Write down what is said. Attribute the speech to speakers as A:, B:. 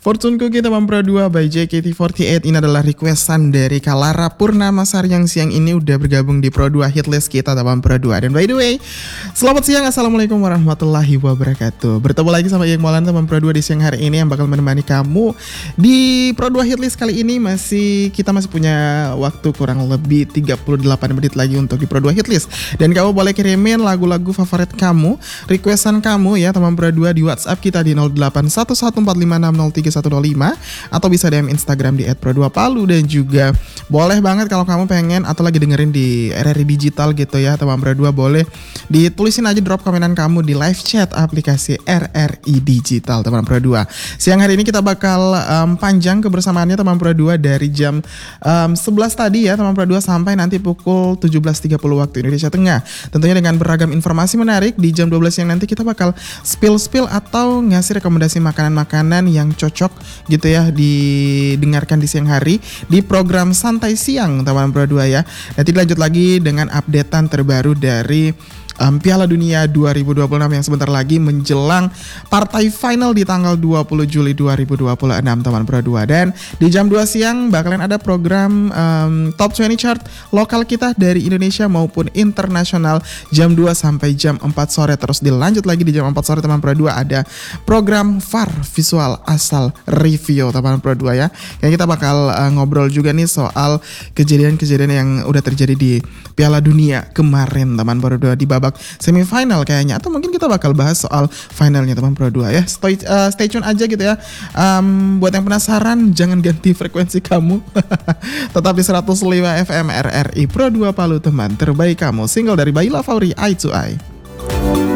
A: Fortune Cookie teman Pro 2 by JKT48. Ini adalah requestan dari Kalara Purnamasari yang siang ini udah bergabung di Pro 2 hitlist kita teman Pro 2. Dan by the way, selamat siang, assalamualaikum warahmatullahi wabarakatuh. Bertemu lagi sama Yang Maulana teman Pro 2 di siang hari ini yang bakal menemani kamu di Pro 2 hitlist kali ini. Kita masih punya waktu kurang lebih 38 menit lagi untuk di Pro 2 hitlist. Dan kamu boleh kirimin lagu-lagu favorit kamu, requestan kamu ya teman Pro 2 di WhatsApp kita di 081145603105 atau bisa DM Instagram di @pro2palu. Dan juga boleh banget kalau kamu pengen atau lagi dengerin di RRI Digital gitu ya teman Pro 2, boleh ditulisin aja, drop komenan kamu di live chat aplikasi RRI Digital teman Pro 2. Siang hari ini kita bakal panjang kebersamaannya teman Pro 2 dari jam 11 tadi ya teman Pro 2 sampai nanti pukul 17.30 waktu Indonesia Tengah. Tentunya dengan beragam informasi menarik. Di jam 12 yang nanti kita bakal spill atau ngasih rekomendasi makanan-makanan yang cocok gitu ya didengarkan di siang hari di program Santai Siang teman Pro 2 ya. Nanti lanjut lagi dengan updatean terbaru dari Piala Dunia 2026 yang sebentar lagi menjelang partai final di tanggal 20 Juli 2026 teman Pro 2. Dan di jam 2 siang bakalan ada program Top 20 Chart lokal kita dari Indonesia maupun internasional jam 2 sampai jam 4 sore. Terus dilanjut lagi di jam 4 sore teman Pro 2 ada program VAR Visual Asal Review teman Pro 2 ya. Yang kita bakal ngobrol juga nih soal kejadian-kejadian yang udah terjadi di Piala Dunia kemarin teman Pro 2 di babak semifinal kayaknya, atau mungkin kita bakal bahas soal finalnya teman Pro 2 ya. Stay tune aja gitu ya. Buat yang penasaran jangan ganti frekuensi kamu. Tetap di 105 FM RRI Pro 2 Palu teman terbaik kamu. Single dari Baila Fauri Eye to Eye.